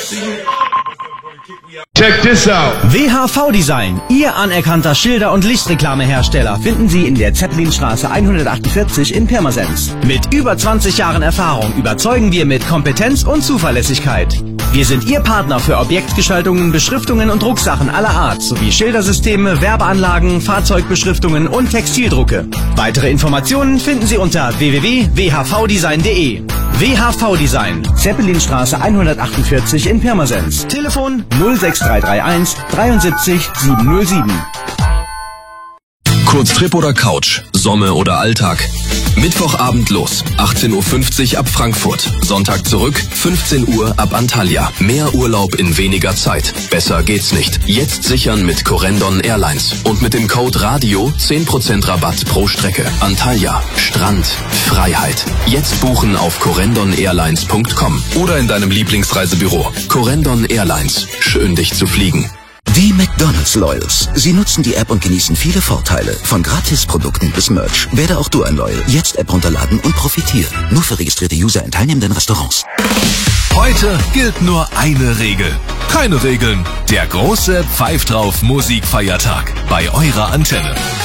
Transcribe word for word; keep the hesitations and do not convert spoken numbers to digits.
Check this out. W H V Design, Ihr anerkannter Schilder- und Lichtreklamehersteller, finden Sie in der Zeppelinstraße hundertachtundvierzig in Pirmasens. Mit über zwanzig Jahren Erfahrung überzeugen wir mit Kompetenz und Zuverlässigkeit. Wir sind Ihr Partner für Objektgestaltungen, Beschriftungen und Drucksachen aller Art sowie Schildersysteme, Werbeanlagen, Fahrzeugbeschriftungen und Textildrucke. Weitere Informationen finden Sie unter w w w punkt w h v design punkt de. W H V Design, Zeppelinstraße hundertachtundvierzig in Pirmasens. Telefon null sechs drei drei eins dreiundsiebzig sieben null sieben. Kurztrip oder Couch, Somme oder Alltag. Mittwochabend los, achtzehn Uhr fünfzig ab Frankfurt. Sonntag zurück, fünfzehn Uhr ab Antalya. Mehr Urlaub in weniger Zeit. Besser geht's nicht. Jetzt sichern mit Corendon Airlines. Und mit dem Code RADIO zehn Prozent Rabatt pro Strecke. Antalya, Strand, Freiheit. Jetzt buchen auf corendon airlines punkt com oder in deinem Lieblingsreisebüro. Corendon Airlines. Schön, dich zu fliegen. Die McDonald's Loyals. Sie nutzen die App und genießen viele Vorteile. Von Gratisprodukten bis Merch. Werde auch du ein Loyal. Jetzt App runterladen und profitieren. Nur für registrierte User in teilnehmenden Restaurants. Heute gilt nur eine Regel. Keine Regeln. Der große Pfeif drauf Musikfeiertag bei eurer Antenne.